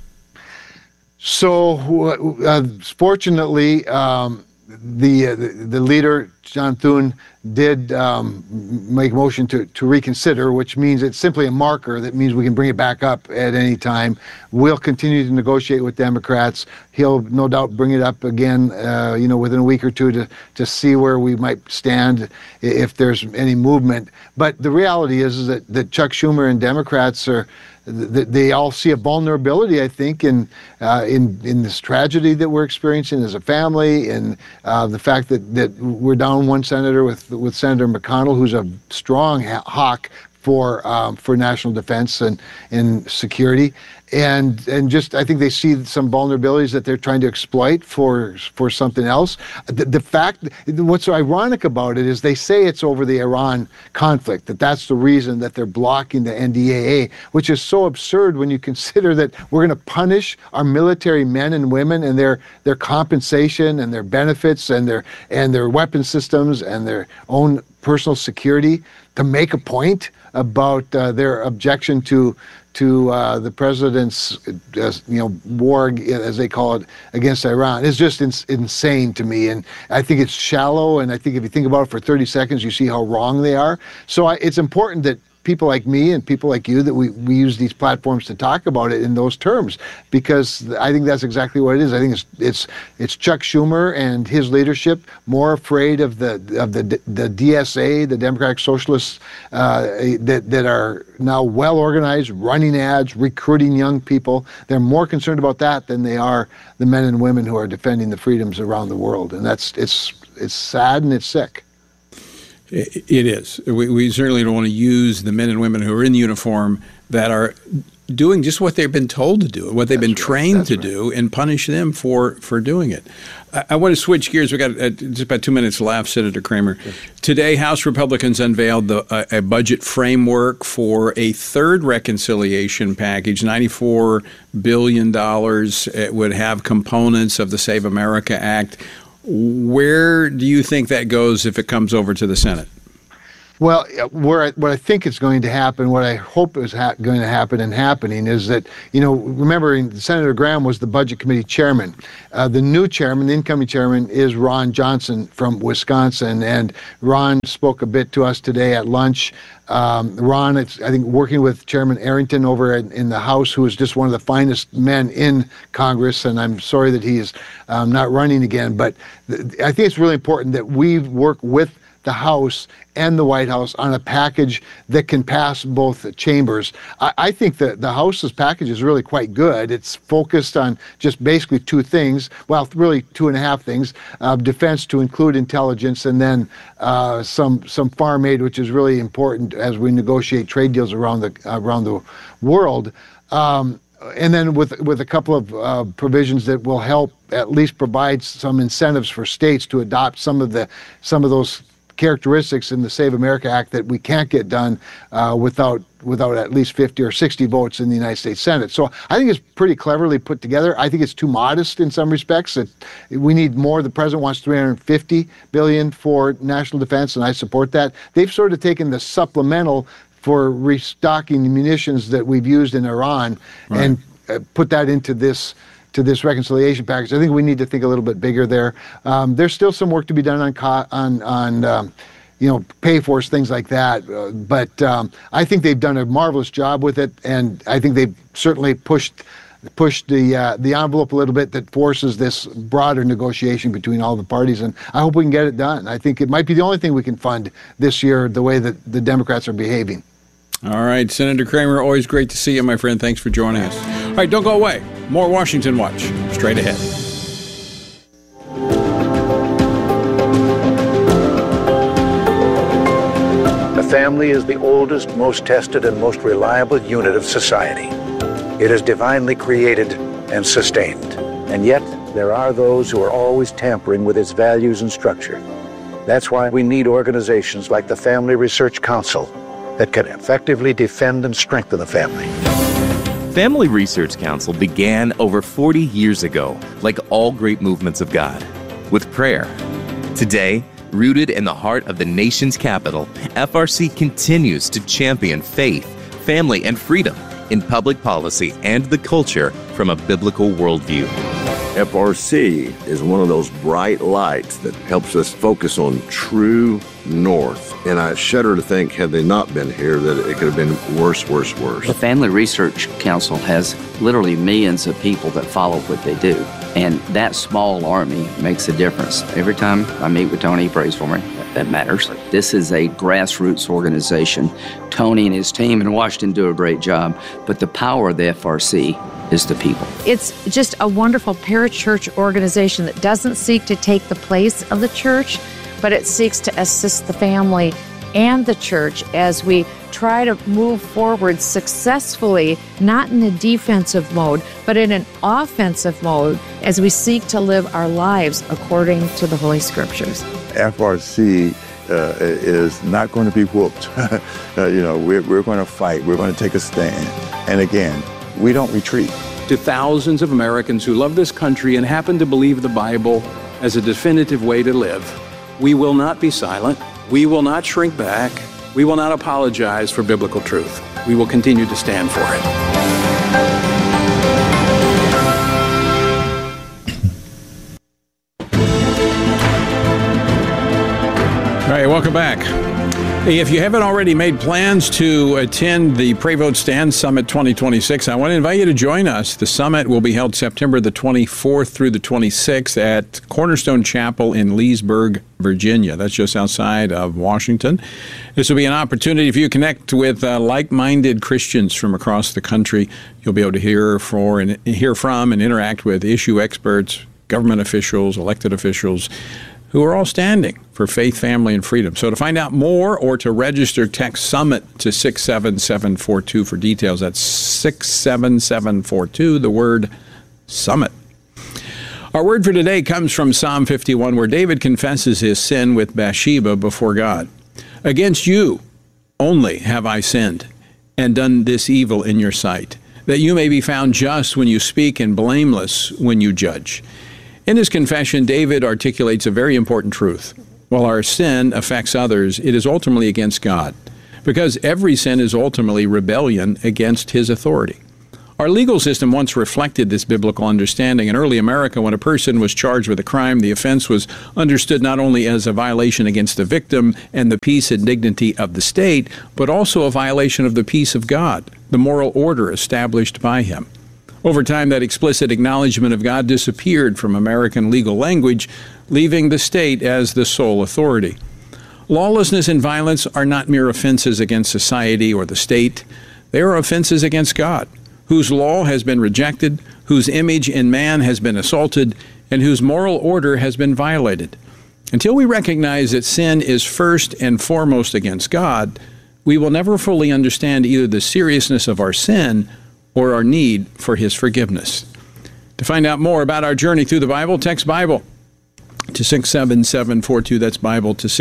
So, fortunately, the leader, John Thune, did make a motion to reconsider, which means it's simply a marker. That means we can bring it back up at any time. We'll continue to negotiate with Democrats. He'll no doubt bring it up again, within a week or two to see where we might stand if there's any movement. But the reality is that Chuck Schumer and Democrats they all see a vulnerability, I think, in this tragedy that we're experiencing as a family, and the fact that we're down one senator with Senator McConnell, who's a strong hawk for national defense and security, and just I think they see some vulnerabilities that they're trying to exploit for something else. The fact, what's so ironic about it is they say it's over the Iran conflict, that's the reason that they're blocking the NDAA, which is so absurd when you consider that we're going to punish our military men and women and their compensation and their benefits and their weapon systems and their own personal security to make a point about their objection to the president's war, as they call it, against Iran. Is just insane to me, and I think it's shallow, and I think if you think about it for 30 seconds, you see how wrong they are. So it's important people like me and people like you that we use these platforms to talk about it in those terms, because I think that's exactly what it is. I think it's Chuck Schumer and his leadership more afraid of the DSA, the Democratic Socialists, that are now well organized, running ads, recruiting young people. They're more concerned about that than they are the men and women who are defending the freedoms around the world, and it's sad and it's sick. It is. We certainly don't want to use the men and women who are in uniform that are doing just what they've been told to do, what they've been trained to do, and punish them for doing it. I want to switch gears. We got just about 2 minutes left, Senator Kramer. Today, House Republicans unveiled a budget framework for a third reconciliation package, $94 billion. It would have components of the Save America Act. Where do you think that goes if it comes over to the Senate? Well, what I think is going to happen, what I hope is going to happen and happening is that, remember Senator Graham was the Budget Committee chairman. The new chairman, the incoming chairman, is Ron Johnson from Wisconsin. And Ron spoke a bit to us today at lunch. Ron, I think, working with Chairman Arrington over in the House, who is just one of the finest men in Congress, and I'm sorry that he is not running again. But I think it's really important that we work with the House and the White House on a package that can pass both chambers. I think that the House's package is really quite good. It's focused on just basically two things, well, really 2.5 things, defense to include intelligence, and then some farm aid, which is really important as we negotiate trade deals around the world. And then with a couple of provisions that will help at least provide some incentives for states to adopt some of those characteristics in the Save America Act that we can't get done without at least 50 or 60 votes in the United States Senate. So I think it's pretty cleverly put together. I think it's too modest in some respects. We need more. The president wants $350 billion for national defense, and I support that. They've sort of taken the supplemental for restocking munitions that we've used in Iran and put that into this reconciliation package. I think we need to think a little bit bigger there. There's still some work to be done on pay for things like that. But I think they've done a marvelous job with it, and I think they've certainly pushed the envelope a little bit that forces this broader negotiation between all the parties, and I hope we can get it done. I think it might be the only thing we can fund this year, the way that the Democrats are behaving. All right, Senator Kramer, always great to see you, my friend. Thanks for joining us. All right, don't go away. More Washington Watch, straight ahead. The family is the oldest, most tested, and most reliable unit of society. It is divinely created and sustained. And yet, there are those who are always tampering with its values and structure. That's why we need organizations like the Family Research Council that can effectively defend and strengthen the family. Family Research Council began over 40 years ago, like all great movements of God, with prayer. Today, rooted in the heart of the nation's capital, FRC continues to champion faith, family, and freedom in public policy and the culture from a biblical worldview. FRC is one of those bright lights that helps us focus on true north. And I shudder to think, had they not been here, that it could have been worse. The Family Research Council has literally millions of people that follow what they do. And that small army makes a difference. Every time I meet with Tony, he prays for me. That matters. This is a grassroots organization. Tony and his team in Washington do a great job, but the power of the FRC is the people. It's just a wonderful parachurch organization that doesn't seek to take the place of the church, but it seeks to assist the family and the church as we try to move forward successfully, not in a defensive mode, but in an offensive mode as we seek to live our lives according to the Holy Scriptures. FRC is not going to be whooped. We're going to fight. We're going to take a stand. And again, we don't retreat. To thousands of Americans who love this country and happen to believe the Bible as a definitive way to live, we will not be silent. We will not shrink back. We will not apologize for biblical truth. We will continue to stand for it. All right, welcome back. Hey, if you haven't already made plans to attend the Pray Vote Stand Summit 2026, I want to invite you to join us. The summit will be held September the 24th through the 26th at Cornerstone Chapel in Leesburg, Virginia. That's just outside of Washington. This will be an opportunity for you to connect with like-minded Christians from across the country. You'll be able to hear from and interact with issue experts, government officials, elected officials, who are all standing for faith, family, and freedom. So to find out more or to register, text SUMMIT to 67742 for details. That's 67742, the word SUMMIT. Our word for today comes from Psalm 51, where David confesses his sin with Bathsheba before God. Against you only have I sinned and done this evil in your sight, that you may be found just when you speak and blameless when you judge. In his confession, David articulates a very important truth. While our sin affects others, it is ultimately against God, because every sin is ultimately rebellion against his authority. Our legal system once reflected this biblical understanding. In early America, when a person was charged with a crime, the offense was understood not only as a violation against the victim and the peace and dignity of the state, but also a violation of the peace of God, the moral order established by him. Over time, that explicit acknowledgement of God disappeared from American legal language, leaving the state as the sole authority. Lawlessness and violence are not mere offenses against society or the state. They are offenses against God, whose law has been rejected, whose image in man has been assaulted, and whose moral order has been violated. Until we recognize that sin is first and foremost against God, we will never fully understand either the seriousness of our sin or our need for his forgiveness. To find out more about our journey through the Bible, text Bible to 67742. That's Bible to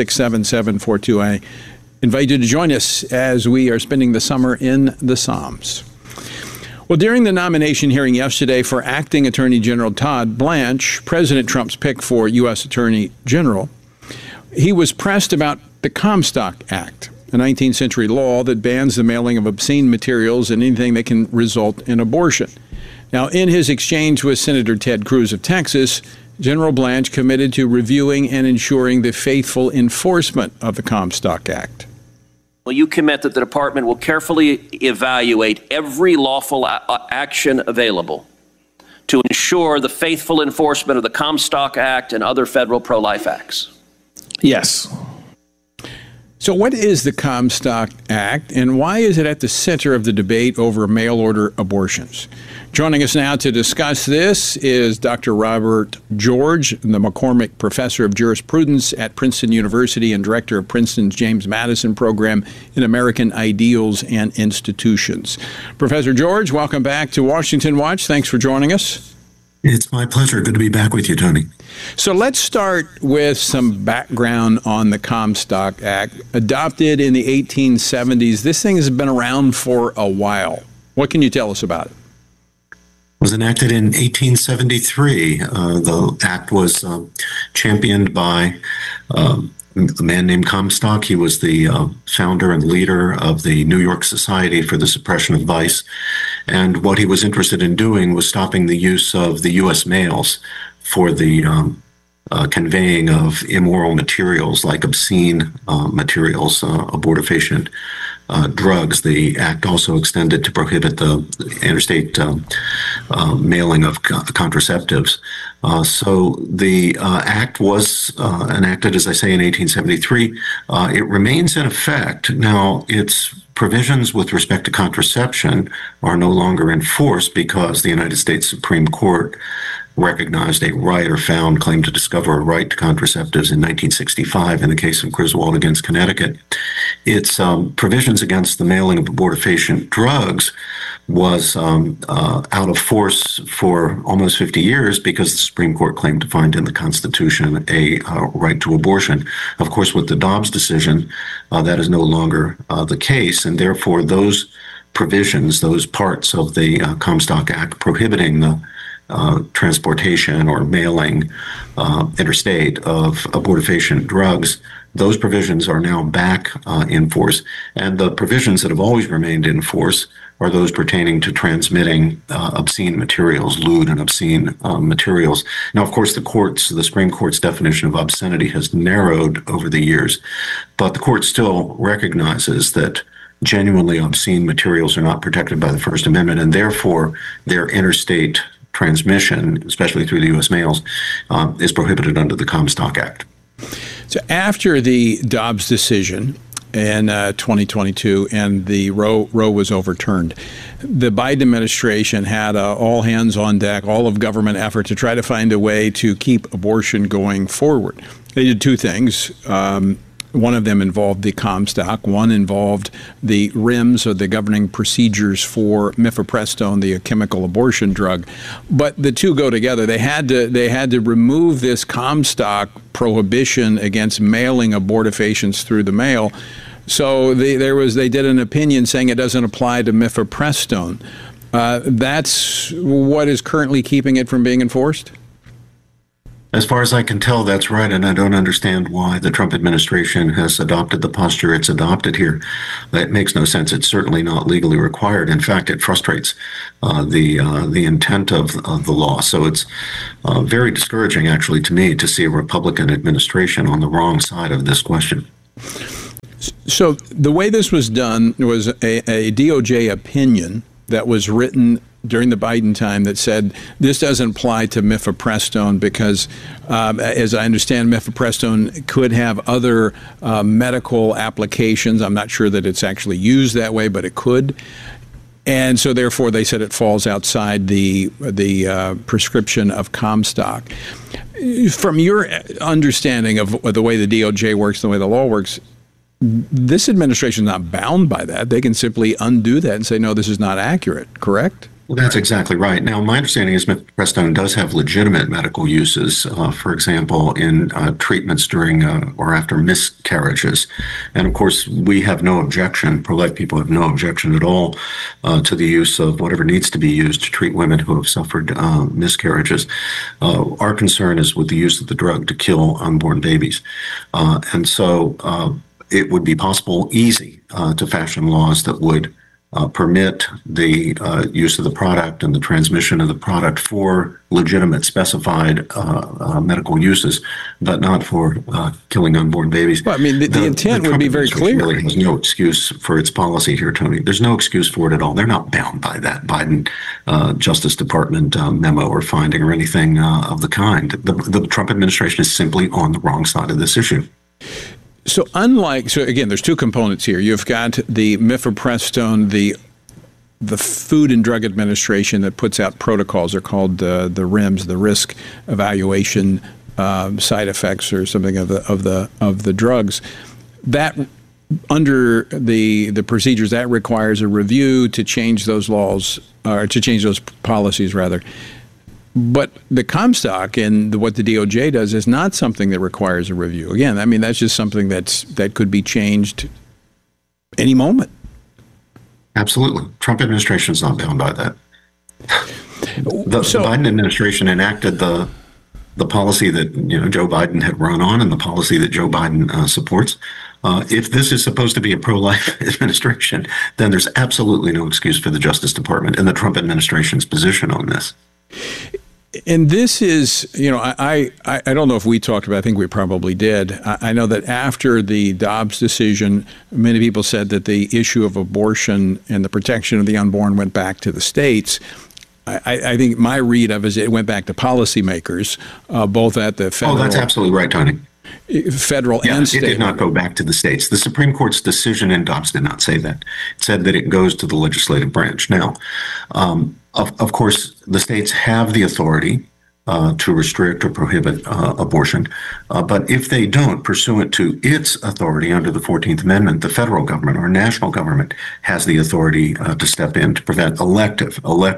67742. I invite you to join us as we are spending the summer in the Psalms. Well, during the nomination hearing yesterday for Acting Attorney General Todd Blanche, President Trump's pick for U.S. Attorney General, he was pressed about the Comstock Act, a 19th century law that bans the mailing of obscene materials and anything that can result in abortion. Now, in his exchange with Senator Ted Cruz of Texas, General Blanche committed to reviewing and ensuring the faithful enforcement of the Comstock Act. Will you commit that the department will carefully evaluate every lawful action available to ensure the faithful enforcement of the Comstock Act and other federal pro-life acts? Yes. So what is the Comstock Act, and why is it at the center of the debate over mail-order abortions? Joining us now to discuss this is Dr. Robert George, the McCormick Professor of Jurisprudence at Princeton University and Director of Princeton's James Madison Program in American Ideals and Institutions. Professor George, welcome back to Washington Watch. Thanks for joining us. It's my pleasure. Good to be back with you, Tony. So let's start with some background on the Comstock Act. Adopted in the 1870s, this thing has been around for a while. What can you tell us about it? It was enacted in 1873. The act was championed by a man named Comstock. He was the founder and leader of the New York Society for the Suppression of Vice. And what he was interested in doing was stopping the use of the U.S. mails for the conveying of immoral materials like obscene materials, abortifacient drugs. The act also extended to prohibit the interstate mailing of contraceptives. So the act was enacted, as I say, in 1873. It remains in effect. Now, its provisions with respect to contraception are no longer enforced because the United States Supreme Court recognized a right or found claim to discover a right to contraceptives in 1965 in the case of Griswold against Connecticut. Its provisions against the mailing of abortifacient drugs was out of force for almost 50 years because the Supreme Court claimed to find in the Constitution a right to abortion. Of course, with the Dobbs decision, that is no longer the case, and therefore those provisions, those parts of the Comstock Act prohibiting the transportation or mailing interstate of abortifacient drugs, those provisions are now back in force. And the provisions that have always remained in force are those pertaining to transmitting obscene materials, lewd and obscene materials. Now, of course, the Supreme Court's definition of obscenity has narrowed over the years, but the court still recognizes that genuinely obscene materials are not protected by the First Amendment, and therefore their interstate transmission, especially through the U.S. mails, is prohibited under the Comstock Act. So after the Dobbs decision in 2022 and the Roe was overturned, the Biden administration had all hands on deck, all of government effort to try to find a way to keep abortion going forward. They did two things. One of them involved the Comstock. One involved the RIMS, or the governing procedures for mifepristone, the chemical abortion drug. But the two go together. They had to remove this Comstock prohibition against mailing abortifacients through the mail. So they did an opinion saying it doesn't apply to mifepristone. That's what is currently keeping it from being enforced? As far as I can tell, that's right, and I don't understand why the Trump administration has adopted the posture it's adopted here. That makes no sense. It's certainly not legally required. In fact, it frustrates the intent of the law. So it's very discouraging, actually, to me, to see a Republican administration on the wrong side of this question. So the way this was done was a DOJ opinion that was written during the Biden time that said this doesn't apply to mifepristone because, as I understand, mifepristone could have other medical applications. I'm not sure that it's actually used that way, but it could. And so, therefore, they said it falls outside the prescription of Comstock. From your understanding of the way the DOJ works, the way the law works, this administration is not bound by that. They can simply undo that and say, no, this is not accurate, correct? Well, that's exactly right. Now, my understanding is mifepristone does have legitimate medical uses, for example, in treatments during or after miscarriages. And of course, we have no objection, pro-life people have no objection at all to the use of whatever needs to be used to treat women who have suffered miscarriages. Our concern is with the use of the drug to kill unborn babies. And so it would be easy to fashion laws that would permit the use of the product and the transmission of the product for legitimate specified medical uses, but not for killing unborn babies. Well, I mean, the intent would be very clear. Really has no excuse for its policy here, Tony. There's no excuse for it at all. They're not bound by that Biden Justice Department memo or finding or anything of the kind. The Trump administration is simply on the wrong side of this issue. So again, there's two components here. You've got the mifepristone, the Food and Drug Administration that puts out protocols. They're called the RIMS, the Risk Evaluation Side Effects or something of the drugs. That under the procedures that requires a review to change those laws or to change those policies rather. But the Comstock and what the DOJ does is not something that requires a review. Again, I mean, that's just something that could be changed any moment. Absolutely. Trump administration is not bound by that. The Biden administration enacted the policy that Joe Biden had run on and the policy that Joe Biden supports. If this is supposed to be a pro-life administration, then there's absolutely no excuse for the Justice Department and the Trump administration's position on this. And this is, I don't know if we talked about it. I think we probably did. I know that after the Dobbs decision, many people said that the issue of abortion and the protection of the unborn went back to the states. I think my read of it is it went back to policymakers, both at the federal. Oh, that's absolutely right, Tony. Federal and state. It did not go back to the states. The Supreme Court's decision in Dobbs did not say that. It said that it goes to the legislative branch. Now, of course, the states have the authority to restrict or prohibit abortion. But if they don't, pursuant to its authority under the 14th Amendment, the federal government or national government has the authority to step in to prevent elective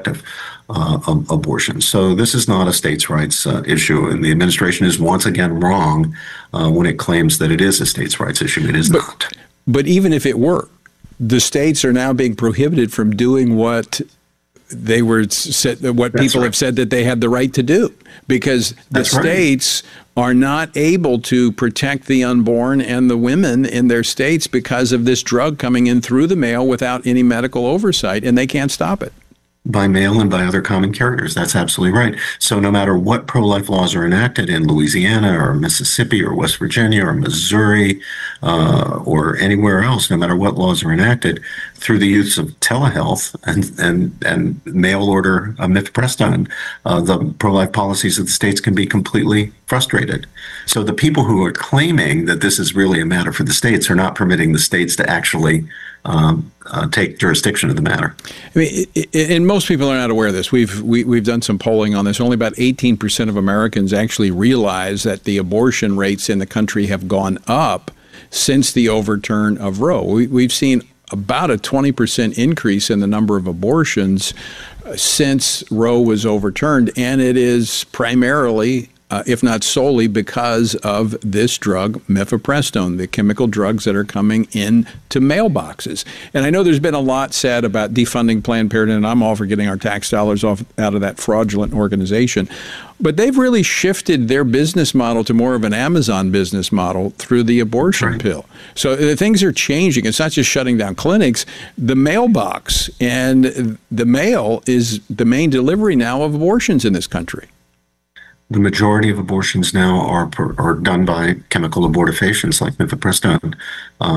abortion. So this is not a states' rights issue, and the administration is once again wrong when it claims that it is a states' rights issue. It is not. But even if it were, the states are now being prohibited from doing what they were said what people have said that they had the right to do, because the states are not able to protect the unborn and the women in their states because of this drug coming in through the mail without any medical oversight, and they can't stop it. By mail and by other common carriers. That's absolutely right. So no matter what pro-life laws are enacted in Louisiana or Mississippi or West Virginia or Missouri or anywhere else, no matter what laws are enacted, through the use of telehealth and mail order mifepristone, the pro-life policies of the states can be completely frustrated. So the people who are claiming that this is really a matter for the states are not permitting the states to actually take jurisdiction of the matter. I mean, and most people are not aware of this. We've done some polling on this. Only about 18% of Americans actually realize that the abortion rates in the country have gone up since the overturn of Roe. We've seen about a 20% increase in the number of abortions since Roe was overturned, and it is primarily if not solely because of this drug, mifepristone, the chemical drugs that are coming into mailboxes. And I know there's been a lot said about defunding Planned Parenthood, and I'm all for getting our tax dollars out of that fraudulent organization. But they've really shifted their business model to more of an Amazon business model through the abortion pill. So things are changing. It's not just shutting down clinics. The mailbox and the mail is the main delivery now of abortions in this country. The majority of abortions now are done by chemical abortifacients like mifepristone.